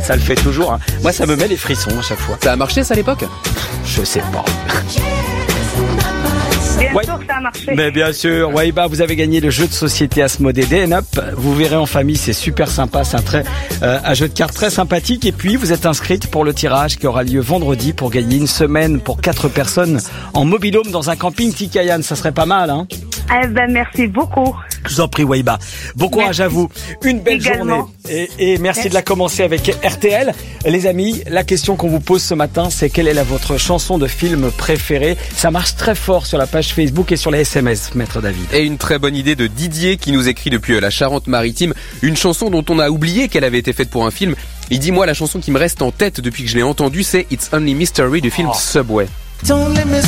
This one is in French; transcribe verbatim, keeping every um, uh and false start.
ça le fait toujours. Hein. Moi, ça me met les frissons à chaque fois. Ça a marché ça à l'époque ? Je sais pas. Bien Ouais. sûr que ça a marché. Mais bien sûr, Waiba, vous avez gagné le jeu de société Asmodée D N Up. Vous verrez en famille, c'est super sympa, c'est un très euh, un jeu de cartes très sympathique. Et puis vous êtes inscrite pour le tirage qui aura lieu vendredi pour gagner une semaine pour quatre personnes en mobil-home dans un camping Tikayan. Ça serait pas mal, hein ? Eh ben, merci beaucoup. Je vous en prie, Waiba. Bon courage Merci. à vous. Une belle Également. journée. Et, et merci de la commencer avec R T L. Les amis, la question qu'on vous pose ce matin, c'est quelle est la, votre chanson de film préférée ? Ça marche très fort sur la page Facebook et sur les S M S, Maître David. Et une très bonne idée de Didier qui nous écrit depuis la Charente-Maritime. Une chanson dont on a oublié qu'elle avait été faite pour un film. Il dit, moi, la chanson qui me reste en tête depuis que je l'ai entendue, c'est It's Only Mystery du film Oh. Subway. Don't let me